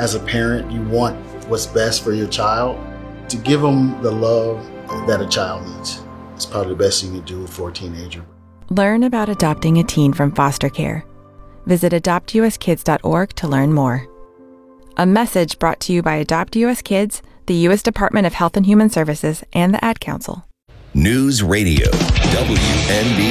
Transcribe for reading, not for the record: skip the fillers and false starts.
as a parent, you want what's best for your child. To give them the love that a child needs is probably the best thing you do for a teenager. Learn about adopting a teen from foster care. Visit adoptuskids.org to learn more. A message brought to you by Adopt US Kids, the U.S. Department of Health and Human Services, and the Ad Council. News Radio, WNB.